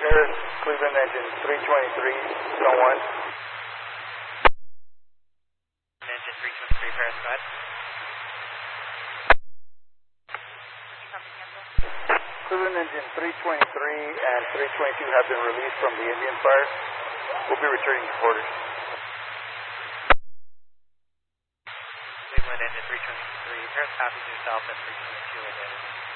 Paris, Cleveland engine 323, zone 1. Engine 323, Paris, go ahead. Cleveland engine 323 and 322 have been released from the Indian fire. We'll be returning to quarters. Cleveland engine 323, Paris copies yourself at 322 again.